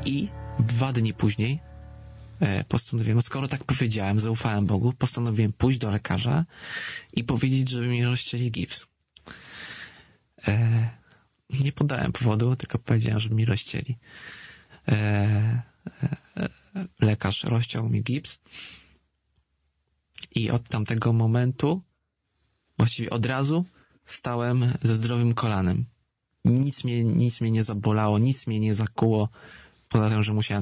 I 2 dni później postanowiłem, skoro tak powiedziałem, zaufałem Bogu, postanowiłem pójść do lekarza i powiedzieć, żeby mi rozcięli gips. Nie podałem powodu, tylko powiedziałem, żeby mi rozcięli. Lekarz rozciął mi gips i od tamtego momentu, właściwie od razu, stałem ze zdrowym kolanem. Nic mnie nie zabolało, nic mnie nie zakuło, poza tym, że musiałem